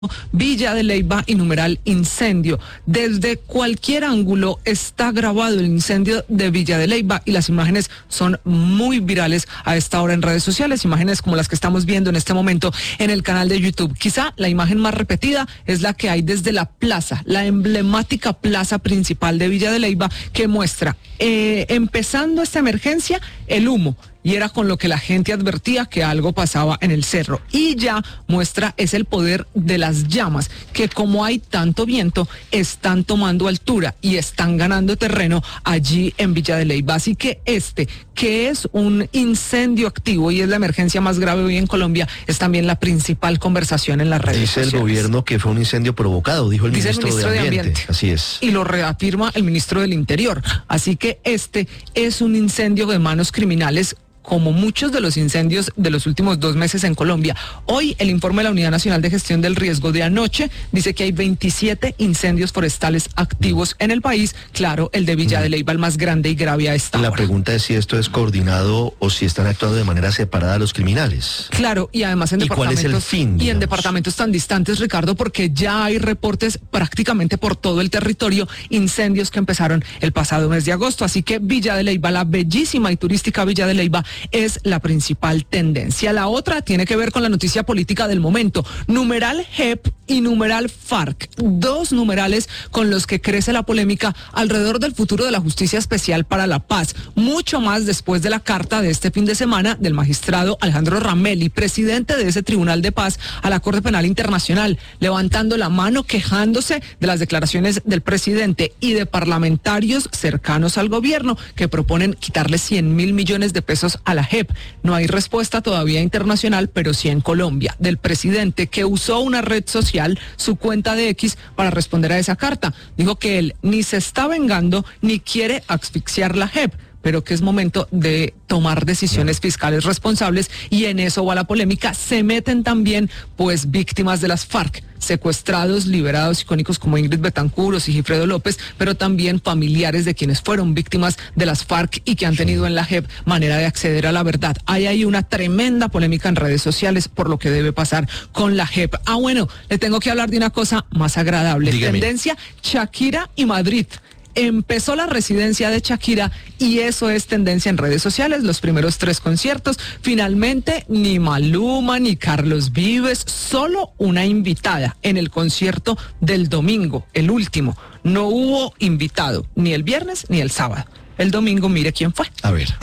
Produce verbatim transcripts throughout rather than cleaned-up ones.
Villa de Leyva y numeral incendio. Desde cualquier ángulo está grabado el incendio de Villa de Leyva y las imágenes son muy virales a esta hora en redes sociales, imágenes como las que estamos viendo en este momento en el canal de YouTube. Quizá la imagen más repetida es la que hay desde la plaza, la emblemática plaza principal de Villa de Leyva, que muestra, eh, empezando esta emergencia, el humo. Y era con lo que la gente advertía que algo pasaba en el cerro. Y ya muestra es el poder de las llamas, que como hay tanto viento, están tomando altura y están ganando terreno allí en Villa de Leyva. Así que este, que es un incendio activo y es la emergencia más grave hoy en Colombia, es también la principal conversación en las redes Dice sociales. el gobierno que fue un incendio provocado, dijo el, Dice ministro, el ministro de, de Ambiente. Ambiente. Así es. Y lo reafirma el ministro del Interior. Así que este es un incendio de manos criminales, como muchos de los incendios de los últimos dos meses en Colombia. Hoy el informe de la Unidad Nacional de Gestión del Riesgo de anoche dice que hay veintisiete incendios forestales activos en el país. Claro, el de Villa de Leyva, el más grande y grave a esta hora. La pregunta es si esto es coordinado o si están actuando de manera separada los criminales. Claro, y además en ¿Y cuál departamentos es el fin, y en digamos? departamentos tan distantes, Ricardo, porque ya hay reportes prácticamente por todo el territorio, incendios que empezaron el pasado mes de agosto. Así que Villa de Leyva, la bellísima y turística Villa de Leyva, es la principal tendencia. La otra tiene que ver con la noticia política del momento. Numeral J E P y numeral FARC, dos numerales con los que crece la polémica alrededor del futuro de la Justicia Especial para la Paz. Mucho más después de la carta de este fin de semana del magistrado Alejandro Ramelli, presidente de ese Tribunal de Paz, a la Corte Penal Internacional, levantando la mano, quejándose de las declaraciones del presidente y de parlamentarios cercanos al gobierno que proponen quitarle cien mil millones de pesos a la J E P. No hay respuesta todavía internacional, pero sí en Colombia, del presidente, que usó una red social, su cuenta de X, para responder a esa carta. Dijo que él ni se está vengando ni quiere asfixiar la J E P, pero que es momento de tomar decisiones fiscales responsables, y en eso va la polémica. Se meten también, pues, víctimas de las FARC, secuestrados, liberados, icónicos como Ingrid Betancourt o Sigifredo López, pero también familiares de quienes fueron víctimas de las FARC y que han tenido en la J E P manera de acceder a la verdad. Hay ahí una tremenda polémica en redes sociales por lo que debe pasar con la J E P. Ah, bueno, le tengo que hablar de una cosa más agradable. Dígame. Tendencia, Shakira y Madrid. Empezó la residencia de Shakira y eso es tendencia en redes sociales, los primeros tres conciertos. Finalmente, ni Maluma ni Carlos Vives, solo una invitada en el concierto del domingo, el último. No hubo invitado, ni el viernes ni el sábado. El domingo, mire quién fue. A ver.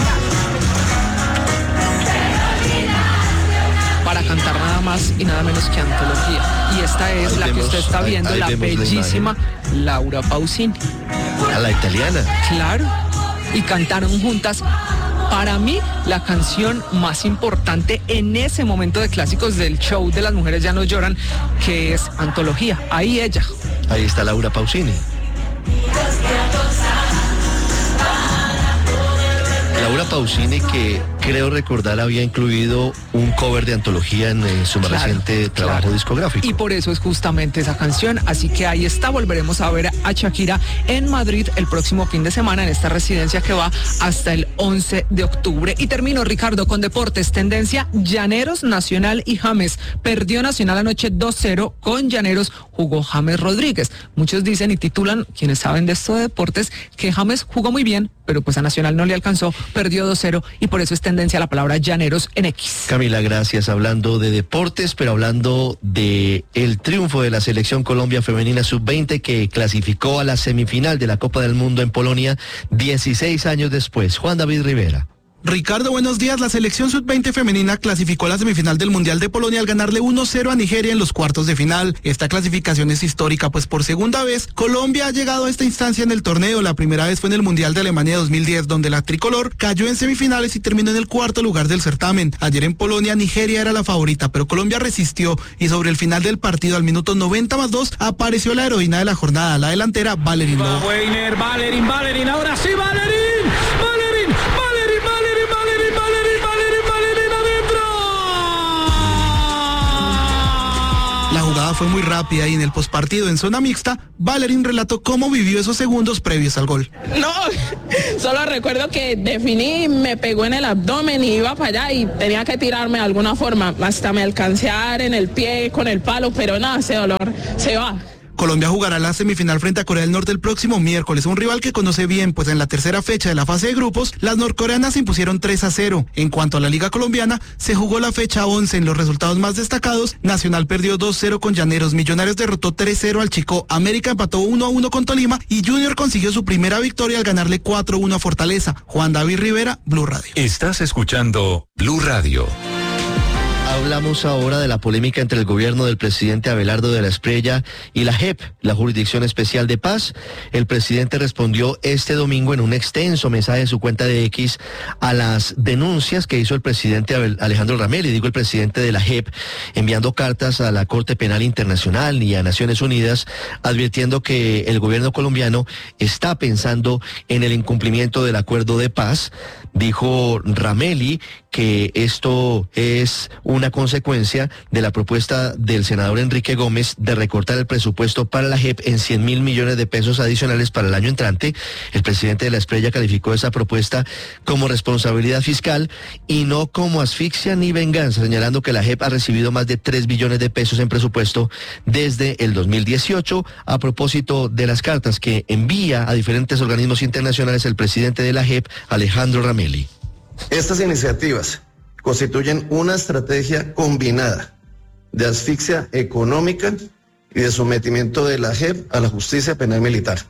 Para cantar nada más y nada menos que Antología. Y esta es Ahí la vemos, que usted está ahí- viendo, ahí la vemos la bellísima Laura Pausini. A la italiana. Claro, y cantaron juntas, para mí, la canción más importante en ese momento de clásicos del show de Las Mujeres Ya No Lloran, que es Antología. Ahí ella. Ahí está Laura Pausini. Laura Pausini, que creo recordar había incluido un cover de Antología en, en su más Claro, reciente trabajo claro. discográfico. Y por eso es justamente esa canción. Así que ahí está, volveremos a ver a Shakira en Madrid el próximo fin de semana en esta residencia que va hasta el once de octubre. Y termino, Ricardo, con deportes. Tendencia, Llaneros, Nacional y James. Perdió Nacional anoche dos cero con Llaneros, jugó James Rodríguez. Muchos dicen y titulan, quienes saben de esto de deportes, que James jugó muy bien, pero pues a Nacional no le alcanzó, perdió dos cero y por eso es tendencia la palabra Llaneros en X. Camila, gracias. Hablando de deportes, pero hablando de el triunfo de la selección Colombia femenina sub veinte, que clasificó a la semifinal de la Copa del Mundo en Polonia dieciséis años después. Juan David Rivera. Ricardo, buenos días. La selección sub veinte femenina clasificó a la semifinal del Mundial de Polonia al ganarle uno cero a Nigeria en los cuartos de final. Esta clasificación es histórica, pues por segunda vez Colombia ha llegado a esta instancia en el torneo. La primera vez fue en el Mundial de Alemania dos mil diez, donde la tricolor cayó en semifinales y terminó en el cuarto lugar del certamen. Ayer en Polonia, Nigeria era la favorita, pero Colombia resistió y sobre el final del partido, al minuto noventa más dos, apareció la heroína de la jornada, la delantera Valerín Lobo. Weiner, Valerín, Valerín, ahora sí, Valerín, Valerín, Valerín, Valerín, Valerín, Valerín, Valerín, Valerín, adentro. La jugada jugada fue muy rápida y en el postpartido en zona mixta, Valerín relató cómo vivió esos segundos previos al gol. No, solo recuerdo que definí, me pegó en el abdomen y iba para allá y tenía que tirarme de alguna forma. Hasta me alcancé a dar en el pie con el palo, pero nada, ese dolor se va. Colombia jugará la semifinal frente a Corea del Norte el próximo miércoles, un rival que conoce bien, pues en la tercera fecha de la fase de grupos, las norcoreanas se impusieron tres a cero. En cuanto a la Liga Colombiana, se jugó la fecha once. En los resultados más destacados, Nacional perdió dos cero con Llaneros, Millonarios derrotó tres cero al Chico, América empató uno a uno con Tolima y Junior consiguió su primera victoria al ganarle cuatro uno a Fortaleza. Juan David Rivera, Blue Radio. Estás escuchando Blue Radio. Hablamos ahora de la polémica entre el gobierno del presidente Abelardo de la Espriella y la J E P, la Jurisdicción Especial de Paz. El presidente respondió este domingo en un extenso mensaje de su cuenta de X a las denuncias que hizo el presidente Alejandro Ramelli, digo el presidente de la J E P, enviando cartas a la Corte Penal Internacional y a Naciones Unidas, advirtiendo que el gobierno colombiano está pensando en el incumplimiento del acuerdo de paz. Dijo Ramelli que esto es una consecuencia de la propuesta del senador Enrique Gómez de recortar el presupuesto para la J E P en cien mil millones de pesos adicionales para el año entrante. El presidente de la Espriella calificó esa propuesta como responsabilidad fiscal y no como asfixia ni venganza, señalando que la J E P ha recibido más de tres billones de pesos en presupuesto desde el dos mil dieciocho, a propósito de las cartas que envía a diferentes organismos internacionales el presidente de la J E P, Alejandro Ramelli. Estas iniciativas constituyen una estrategia combinada de asfixia económica y de sometimiento de la J E P a la justicia penal militar.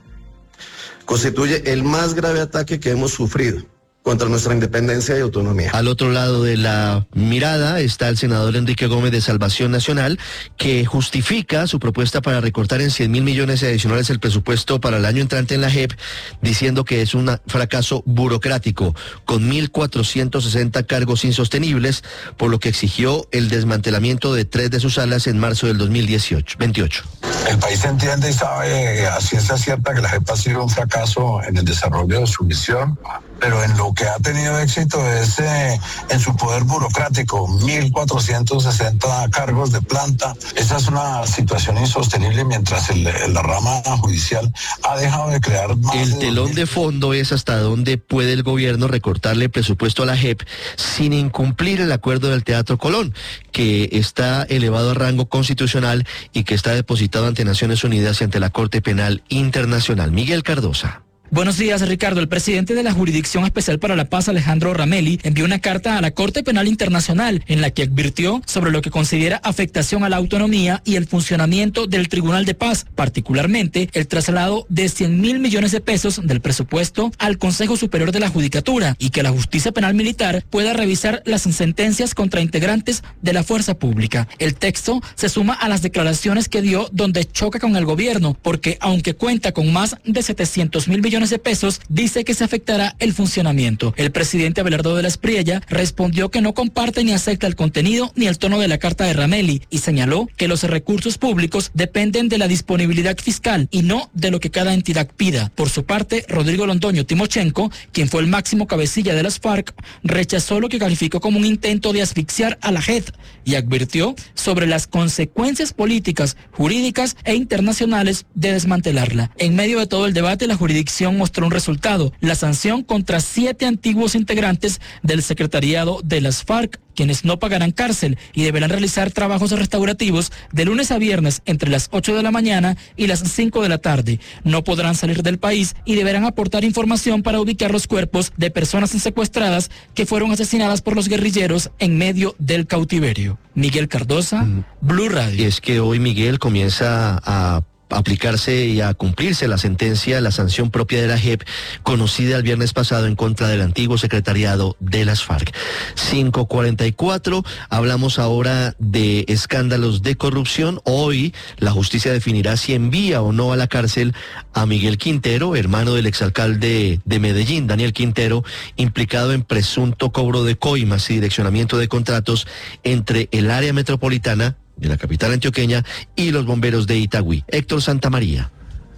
Constituye el más grave ataque que hemos sufrido contra nuestra independencia y autonomía. Al otro lado de la mirada está el senador Enrique Gómez de Salvación Nacional, que justifica su propuesta para recortar en cien mil millones adicionales el presupuesto para el año entrante en la J E P, diciendo que es un fracaso burocrático, con mil cuatrocientos sesenta cargos insostenibles, por lo que exigió el desmantelamiento de tres de sus salas en marzo del dos mil veintiocho. El país entiende y sabe a ciencia cierta que la J E P ha sido un fracaso en el desarrollo de su misión, pero en lo que ha tenido éxito es eh, en su poder burocrático, mil cuatrocientos sesenta cargos de planta. Esa es una situación insostenible mientras el, la rama judicial ha dejado de crear más. El de telón de fondo es hasta dónde puede el gobierno recortarle presupuesto a la J E P sin incumplir el acuerdo del Teatro Colón, que está elevado a rango constitucional y que está depositado ante Naciones Unidas y ante la Corte Penal Internacional. Miguel Cardosa. Buenos días, Ricardo. El presidente de la Jurisdicción Especial para la Paz, Alejandro Ramelli, envió una carta a la Corte Penal Internacional en la que advirtió sobre lo que considera afectación a la autonomía y el funcionamiento del Tribunal de Paz, particularmente el traslado de cien mil millones de pesos del presupuesto al Consejo Superior de la Judicatura y que la Justicia Penal Militar pueda revisar las sentencias contra integrantes de la fuerza pública. El texto se suma a las declaraciones que dio donde choca con el gobierno, porque aunque cuenta con más de setecientos mil millones de pesos, dice que se afectará el funcionamiento. El presidente Abelardo de la Espriella respondió que no comparte ni acepta el contenido ni el tono de la carta de Ramelli y señaló que los recursos públicos dependen de la disponibilidad fiscal y no de lo que cada entidad pida. Por su parte, Rodrigo Londoño Timochenko, quien fue el máximo cabecilla de las FARC, rechazó lo que calificó como un intento de asfixiar a la J E P y advirtió sobre las consecuencias políticas, jurídicas e internacionales de desmantelarla. En medio de todo el debate, la jurisdicción mostró un resultado: la sanción contra siete antiguos integrantes del secretariado de las FARC, quienes no pagarán cárcel y deberán realizar trabajos restaurativos de lunes a viernes entre las ocho de la mañana y las cinco de la tarde. No podrán salir del país y deberán aportar información para ubicar los cuerpos de personas secuestradas que fueron asesinadas por los guerrilleros en medio del cautiverio. Miguel Cardosa, mm. Blue Radio. Y es que hoy Miguel comienza a aplicarse y a cumplirse la sentencia, la sanción propia de la J E P, conocida el viernes pasado en contra del antiguo secretariado de las FARC. cinco cuarenta y cuatro, hablamos ahora de escándalos de corrupción. Hoy la justicia definirá si envía o no a la cárcel a Miguel Quintero, hermano del exalcalde de Medellín, Daniel Quintero, implicado en presunto cobro de coimas y direccionamiento de contratos entre el área metropolitana de la capital antioqueña y los bomberos de Itagüí. Héctor Santamaría.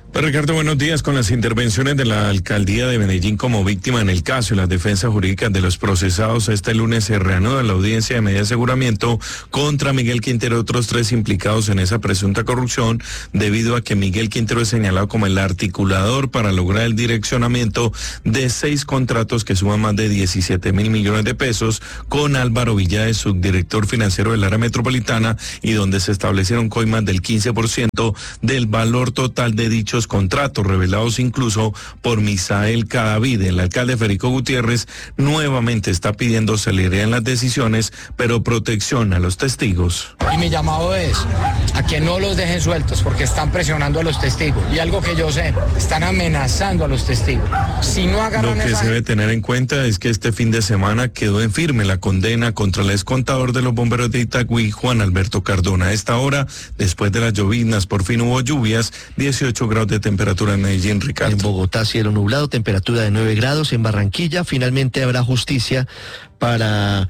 Pues Ricardo, buenos días. Con las intervenciones de la alcaldía de Medellín como víctima en el caso y las defensas jurídicas de los procesados, este lunes se reanuda la audiencia de medio aseguramiento contra Miguel Quintero y otros tres implicados en esa presunta corrupción, debido a que Miguel Quintero es señalado como el articulador para lograr el direccionamiento de seis contratos que suman más de diecisiete mil millones de pesos con Álvaro Villáez, subdirector financiero del área metropolitana, y donde se establecieron coimas del quince por ciento del valor total de dichos contratos, revelados incluso por Misael Cadavid. El alcalde Federico Gutiérrez nuevamente está pidiendo celeridad en las decisiones, pero protección a los testigos. Y mi llamado es a que no los dejen sueltos, porque están presionando a los testigos. Y algo que yo sé, están amenazando a los testigos. Si no agarran Lo que esa... se debe tener en cuenta es que este fin de semana quedó en firme la condena contra el excontador de los bomberos de Itagüí, Juan Alberto Cardona. A esta hora, después de las lloviznas, por fin hubo lluvias, dieciocho grados de temperatura en Medellín, Ricardo. En Bogotá, cielo nublado, temperatura de nueve grados. En Barranquilla, finalmente habrá justicia para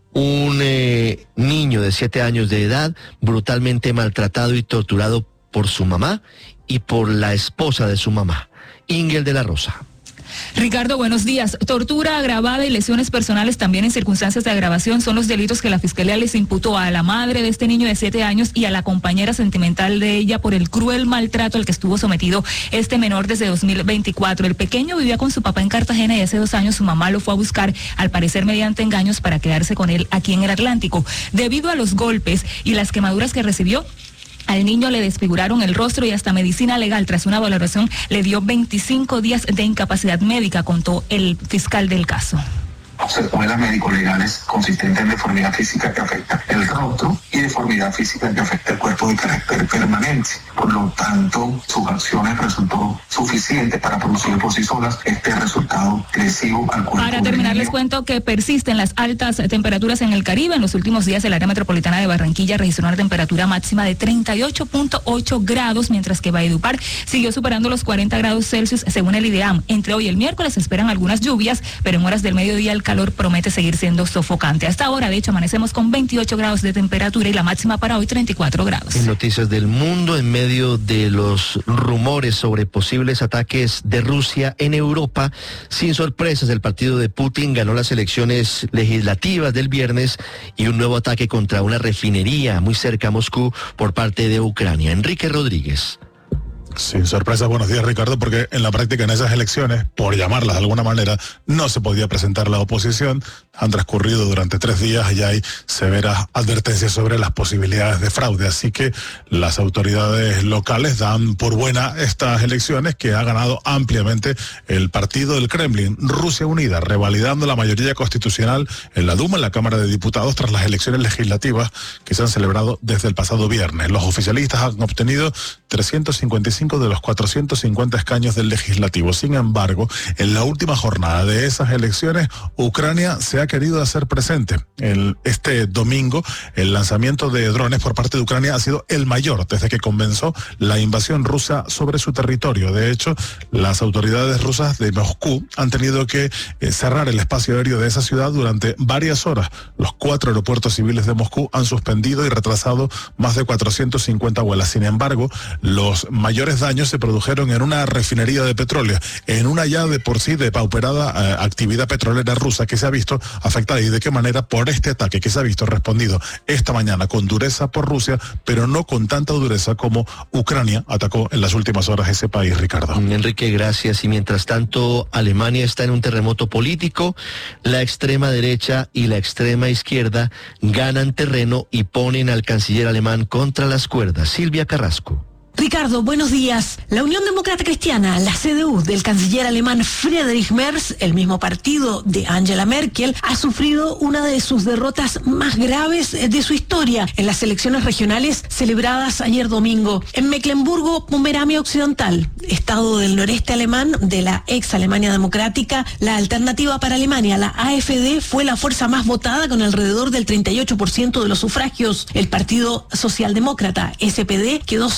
un eh, niño de siete años de edad, brutalmente maltratado y torturado por su mamá y por la esposa de su mamá, Ingel de la Rosa. Ricardo, buenos días. Tortura agravada y lesiones personales también en circunstancias de agravación son los delitos que la Fiscalía les imputó a la madre de este niño de siete años y a la compañera sentimental de ella por el cruel maltrato al que estuvo sometido este menor desde dos mil veinticuatro. El pequeño vivía con su papá en Cartagena y hace dos años su mamá lo fue a buscar, al parecer mediante engaños, para quedarse con él aquí en el Atlántico. Debido a los golpes y las quemaduras que recibió, al niño le desfiguraron el rostro y hasta medicina legal, tras una valoración, le dio veinticinco días de incapacidad médica, contó el fiscal del caso. Secuelas médico-legales consistentes en deformidad física que afecta el rostro y deformidad física que afecta el cuerpo de carácter permanente. Por lo tanto, sus acciones resultó suficiente para producir por sí solas este resultado lesivo al cuerpo. Para terminar, les cuento que persisten las altas temperaturas en el Caribe. En los últimos días, el área metropolitana de Barranquilla registró una temperatura máxima de treinta y ocho punto ocho grados, mientras que Valledupar siguió superando los cuarenta grados Celsius, según el IDEAM. Entre hoy y el miércoles se esperan algunas lluvias, pero en horas del mediodía el calor promete seguir siendo sofocante. Hasta ahora, de hecho, amanecemos con veintiocho grados de temperatura y la máxima para hoy treinta y cuatro grados. En Noticias del Mundo, en medio de los rumores sobre posibles ataques de Rusia en Europa, sin sorpresas, el partido de Putin ganó las elecciones legislativas del viernes y un nuevo ataque contra una refinería muy cerca a Moscú por parte de Ucrania. Enrique Rodríguez. Sin sorpresa, buenos días, Ricardo, porque en la práctica en esas elecciones, por llamarlas de alguna manera, no se podía presentar la oposición. Han transcurrido durante tres días y hay severas advertencias sobre las posibilidades de fraude. Así que las autoridades locales dan por buena estas elecciones, que ha ganado ampliamente el partido del Kremlin, Rusia Unida, revalidando la mayoría constitucional en la Duma, en la Cámara de Diputados, tras las elecciones legislativas que se han celebrado desde el pasado viernes. Los oficialistas han obtenido trescientos cincuenta y cinco de los cuatrocientos cincuenta escaños del legislativo. Sin embargo, en la última jornada de esas elecciones, Ucrania se ha querido hacer presente. El, este domingo, el lanzamiento de drones por parte de Ucrania ha sido el mayor desde que comenzó la invasión rusa sobre su territorio. De hecho, las autoridades rusas de Moscú han tenido que eh, cerrar el espacio aéreo de esa ciudad durante varias horas. Los cuatro aeropuertos civiles de Moscú han suspendido y retrasado más de cuatrocientas cincuenta vuelas. Sin embargo, los mayores daños se produjeron en una refinería de petróleo, en una ya de por sí depauperada eh, actividad petrolera rusa que se ha visto afectada. ¿Y de qué manera? Por este ataque que se ha visto respondido esta mañana con dureza por Rusia, pero no con tanta dureza como Ucrania atacó en las últimas horas ese país, Ricardo. Enrique, gracias. Y mientras tanto, Alemania está en un terremoto político. La extrema derecha y la extrema izquierda ganan terreno y ponen al canciller alemán contra las cuerdas. Silvia Carrasco. Ricardo, buenos días. La Unión Demócrata Cristiana, la C D U del canciller alemán Friedrich Merz, el mismo partido de Angela Merkel, ha sufrido una de sus derrotas más graves de su historia en las elecciones regionales celebradas ayer domingo. En Mecklemburgo-Pomerania Occidental, estado del noreste alemán de la ex Alemania Democrática, la Alternativa para Alemania, la A F D, fue la fuerza más votada con alrededor del treinta y ocho por ciento de los sufragios. El Partido Socialdemócrata, S P D, quedó segundo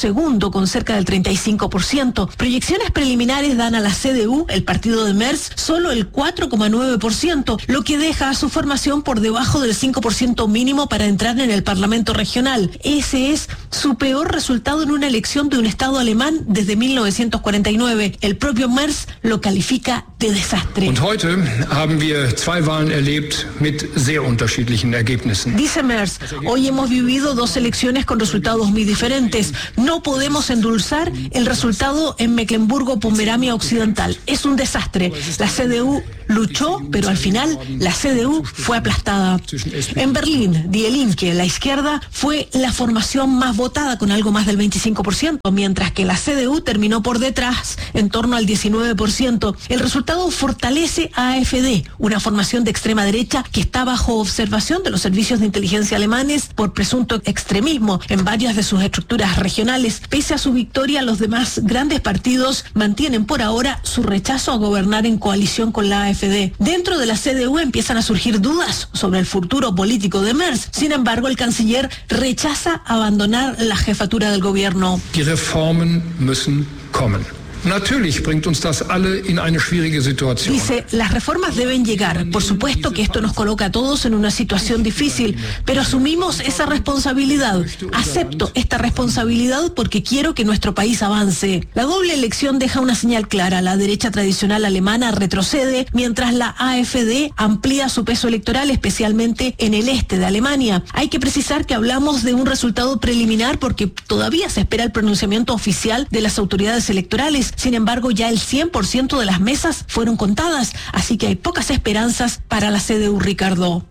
gobierno con cerca del treinta y cinco por ciento. Proyecciones preliminares dan a la C D U, el partido de Merz, solo el cuatro coma nueve por ciento, lo que deja a su formación por debajo del cinco por ciento mínimo para entrar en el Parlamento regional. Ese es su peor resultado en una elección de un Estado alemán desde mil novecientos cuarenta y nueve. El propio Merz lo califica de desastre. Und heute haben wir zwei Wahlen erlebt mit sehr unterschiedlichen Ergebnissen. Dice Merz, hoy hemos vivido dos elecciones con resultados muy diferentes. No podemos endulzar el resultado en Mecklemburgo-Pomerania Occidental. Es un desastre. La C D U luchó, pero al final la C D U fue aplastada. En Berlín, Die Linke, la izquierda, fue la formación más votada con algo más del veinticinco por ciento, mientras que la C D U terminó por detrás, en torno al diecinueve por ciento. El resultado fortalece a AfD, una formación de extrema derecha que está bajo observación de los servicios de inteligencia alemanes por presunto extremismo en varias de sus estructuras regionales. Pese a su victoria, los demás grandes partidos mantienen por ahora su rechazo a gobernar en coalición con la AfD. Dentro de la C D U empiezan a surgir dudas sobre el futuro político de Merz. Sin embargo, el canciller rechaza abandonar la jefatura del gobierno. Die Reformen müssen kommen. Natürlich bringt uns das alle in eine schwierige Situation. Dice, las reformas deben llegar. Por supuesto que esto nos coloca a todos en una situación difícil, pero asumimos esa responsabilidad. Acepto esta responsabilidad porque quiero que nuestro país avance. La doble elección deja una señal clara. La derecha tradicional alemana retrocede, mientras la AfD amplía su peso electoral, especialmente en el este de Alemania. Hay que precisar que hablamos de un resultado preliminar porque todavía se espera el pronunciamiento oficial de las autoridades electorales. Sin embargo, ya el cien por ciento de las mesas fueron contadas, así que hay pocas esperanzas para la C D U, Ricardo.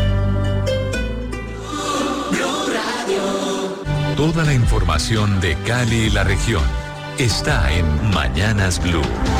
Toda la información de Cali y la región está en Mañanas Blue.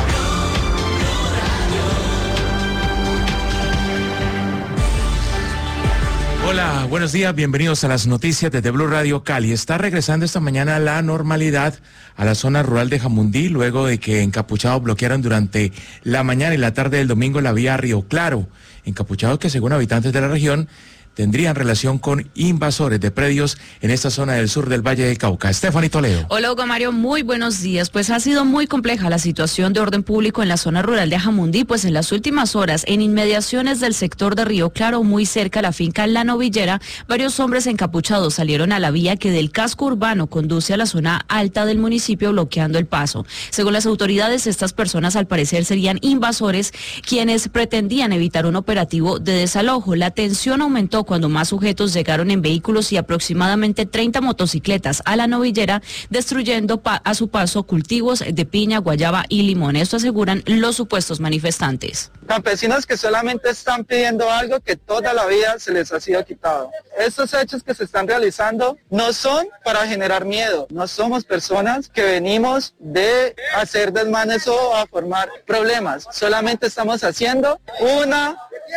Hola, buenos días, bienvenidos a las noticias desde Blue Radio Cali. Está regresando esta mañana la normalidad a la zona rural de Jamundí, luego de que encapuchados bloquearon durante la mañana y la tarde del domingo la vía Río Claro. Encapuchados que, según habitantes de la región, tendrían relación con invasores de predios en esta zona del sur del Valle del Cauca. Stephanie Toledo. Hola, Hugo Mario, muy buenos días. Pues ha sido muy compleja la situación de orden público en la zona rural de Jamundí, pues en las últimas horas, en inmediaciones del sector de Río Claro, muy cerca a la finca La Novillera, varios hombres encapuchados salieron a la vía que del casco urbano conduce a la zona alta del municipio, bloqueando el paso. Según las autoridades, estas personas al parecer serían invasores quienes pretendían evitar un operativo de desalojo. La tensión aumentó cuando más sujetos llegaron en vehículos y aproximadamente treinta motocicletas a La Novillera, destruyendo pa- a su paso cultivos de piña, guayaba y limón. Esto aseguran los supuestos manifestantes. Campesinos que solamente están pidiendo algo que toda la vida se les ha sido quitado. Estos hechos que se están realizando no son para generar miedo. No somos personas que venimos de hacer desmanes o a formar problemas. Solamente estamos haciendo una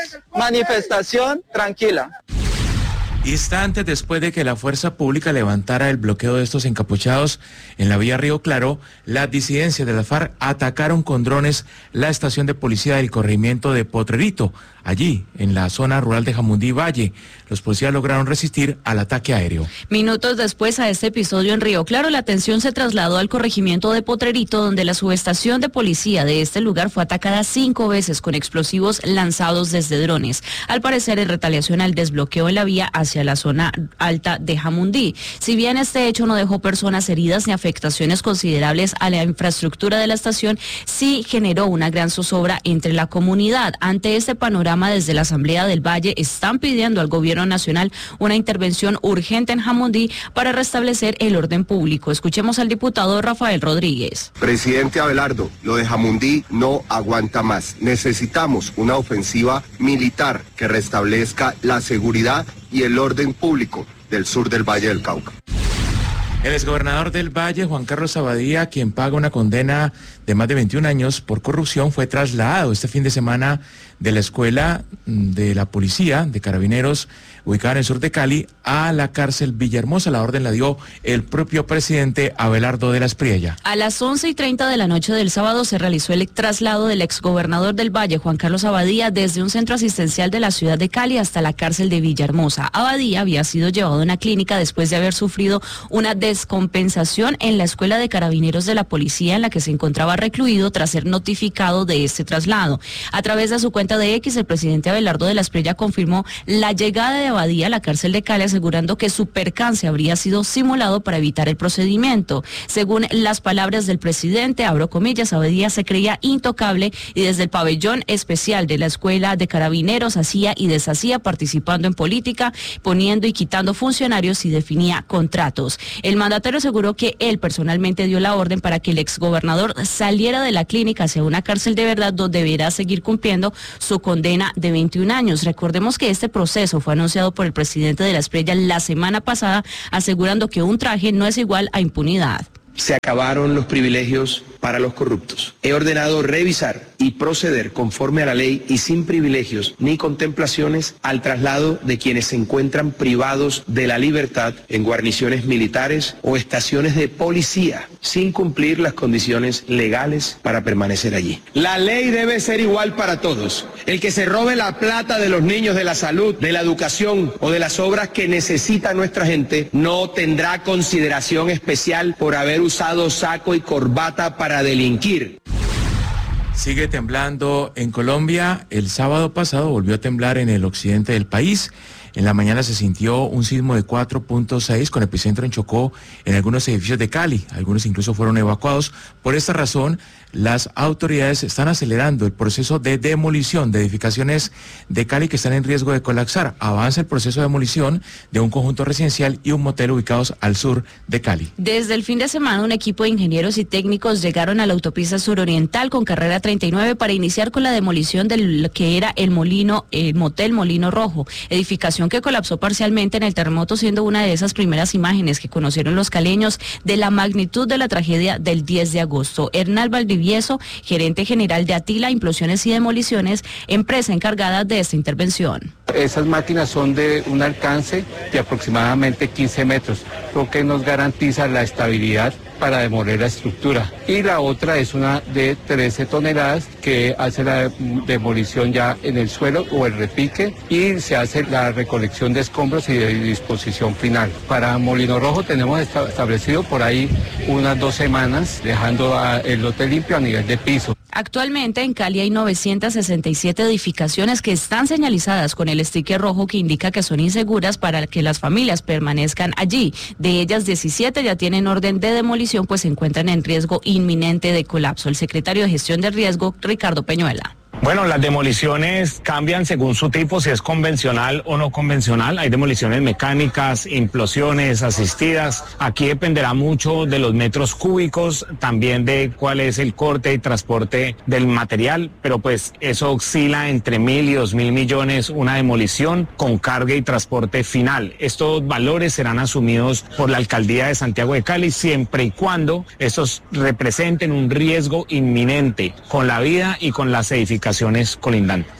manifestación tranquila. Instantes después de que la fuerza pública levantara el bloqueo de estos encapuchados en la vía Río Claro, las disidencias de la FARC atacaron con drones la estación de policía del corregimiento de Potrerito, allí en la zona rural de Jamundí Valle. Los policías lograron resistir al ataque aéreo. Minutos después a este episodio en Río Claro, la atención se trasladó al corregimiento de Potrerito, donde la subestación de policía de este lugar fue atacada cinco veces con explosivos lanzados desde drones. Al parecer, en retaliación al desbloqueo en la vía hacia la zona alta de Jamundí. Si bien este hecho no dejó personas heridas ni afectaciones considerables a la infraestructura de la estación, sí generó una gran zozobra entre la comunidad. Ante este panorama, desde la Asamblea del Valle están pidiendo al gobierno nacional una intervención urgente en Jamundí para restablecer el orden público. Escuchemos al diputado Rafael Rodríguez. Presidente Abelardo, lo de Jamundí no aguanta más. Necesitamos una ofensiva militar que restablezca la seguridad y el orden público del sur del Valle del Cauca. El exgobernador del Valle, Juan Carlos Abadía, quien paga una condena de más de veintiún años por corrupción, fue trasladado este fin de semana de la escuela de la policía de Carabineros ubicada en el sur de Cali a la cárcel Villahermosa. La orden la dio el propio presidente Abelardo de la Espriella. A las once y treinta de la noche del sábado se realizó el traslado del exgobernador del Valle, Juan Carlos Abadía, desde un centro asistencial de la ciudad de Cali hasta la cárcel de Villahermosa. Abadía había sido llevado a una clínica después de haber sufrido una descompensación en la escuela de Carabineros de la policía en la que se encontraba recluido tras ser notificado de este traslado. A través de su cuenta de X, el presidente Abelardo de la Espriella confirmó la llegada de Abadía a la cárcel de Cali, asegurando que su percance habría sido simulado para evitar el procedimiento. Según las palabras del presidente, abro comillas, Abadía se creía intocable y desde el pabellón especial de la escuela de Carabineros hacía y deshacía, participando en política, poniendo y quitando funcionarios y definía contratos. El mandatario aseguró que él personalmente dio la orden para que el exgobernador saliera de la clínica hacia una cárcel de verdad donde deberá seguir cumpliendo su condena de veintiún años. Recordemos que este proceso fue anunciado por el presidente de la Espriella la semana pasada, asegurando que un traje no es igual a impunidad. Se acabaron los privilegios para los corruptos. He ordenado revisar y proceder conforme a la ley y sin privilegios ni contemplaciones al traslado de quienes se encuentran privados de la libertad en guarniciones militares o estaciones de policía sin cumplir las condiciones legales para permanecer allí. La ley debe ser igual para todos. El que se robe la plata de los niños, de la salud, de la educación o de las obras que necesita nuestra gente no tendrá consideración especial por haber usado saco y corbata para delinquir. Sigue temblando en Colombia. El sábado pasado volvió a temblar en el occidente del país. En la mañana se sintió un sismo de cuatro punto seis con epicentro en Chocó, en algunos edificios de Cali. Algunos incluso fueron evacuados. Por esta razón, las autoridades están acelerando el proceso de demolición de edificaciones de Cali que están en riesgo de colapsar. Avanza el proceso de demolición de un conjunto residencial y un motel ubicados al sur de Cali. Desde el fin de semana, un equipo de ingenieros y técnicos llegaron a la autopista suroriental con carrera treinta y nueve para iniciar con la demolición del que era el molino, el motel Molino Rojo, edificación que colapsó parcialmente en el terremoto, siendo una de esas primeras imágenes que conocieron los caleños de la magnitud de la tragedia del diez de agosto. Hernán Valdivieso, gerente general de Atila Implosiones y Demoliciones, empresa encargada de esta intervención. Esas máquinas son de un alcance de aproximadamente quince metros, lo que nos garantiza la estabilidad para demoler la estructura. Y la otra es una de trece toneladas que hace la demolición ya en el suelo o el repique y se hace la recolección de escombros y de disposición final. Para Molino Rojo tenemos establecido por ahí unas dos semanas dejando el lote limpio a nivel de piso. Actualmente en Cali hay novecientas sesenta y siete edificaciones que están señalizadas con el sticker rojo que indica que son inseguras para que las familias permanezcan allí. De ellas, diecisiete ya tienen orden de demolición, pues se encuentran en riesgo inminente de colapso. El secretario de Gestión de Riesgo, Ricardo Peñuela. Bueno, las demoliciones cambian según su tipo, si es convencional o no convencional. Hay demoliciones mecánicas, implosiones, asistidas. Aquí dependerá mucho de los metros cúbicos, también de cuál es el corte y transporte del material, pero pues eso oscila entre mil y dos mil millones una demolición con carga y transporte final. Estos valores serán asumidos por la Alcaldía de Santiago de Cali siempre y cuando estos representen un riesgo inminente con la vida y con las edificaciones colindantes.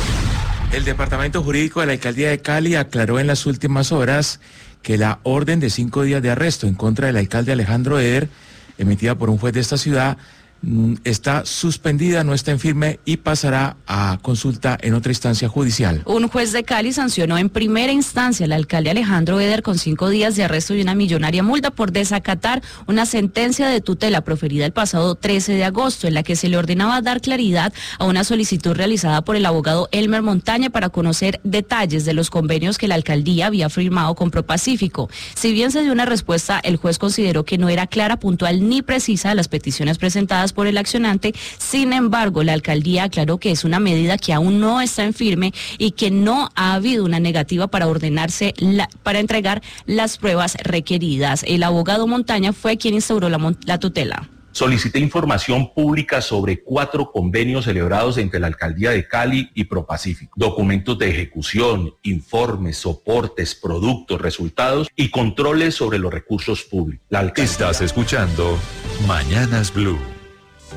El Departamento Jurídico de la Alcaldía de Cali aclaró en las últimas horas que la orden de cinco días de arresto en contra del alcalde Alejandro Eder, emitida por un juez de esta ciudad, está suspendida, no está en firme y pasará a consulta en otra instancia judicial. Un juez de Cali sancionó en primera instancia al alcalde Alejandro Eder con cinco días de arresto y una millonaria multa por desacatar una sentencia de tutela proferida el pasado trece de agosto en la que se le ordenaba dar claridad a una solicitud realizada por el abogado Elmer Montaña para conocer detalles de los convenios que la alcaldía había firmado con ProPacífico. Si bien se dio una respuesta, el juez consideró que no era clara, puntual ni precisa las peticiones presentadas por el accionante. Sin embargo, la alcaldía aclaró que es una medida que aún no está en firme y que no ha habido una negativa para ordenarse la, para entregar las pruebas requeridas. El abogado Montaña fue quien instauró la, la tutela. Solicité información pública sobre cuatro convenios celebrados entre la Alcaldía de Cali y ProPacífico, documentos de ejecución, informes, soportes, productos, resultados y controles sobre los recursos públicos. La alcaldía... Estás escuchando Mañanas Blue.